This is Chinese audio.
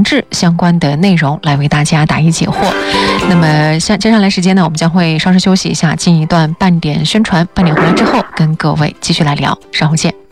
防治相关的内容来为大家答疑解惑。那么接下来时间呢，我们将会稍事休息一下，进一段半点宣传，半点回来之后跟各位继续来聊，稍后见。